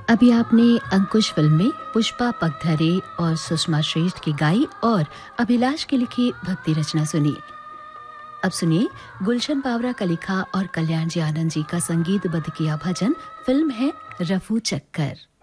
अभी आपने अंकुश फिल्म में पुष्पा पगधरे और सुषमा श्रेष्ठ की गाई और अभिलाष की लिखी भक्ति रचना सुनी। अब सुनिए गुलशन पावरा का लिखा और कल्याण जी आनंद जी का संगीतबद्ध किया भजन। फिल्म है रफू चक्कर।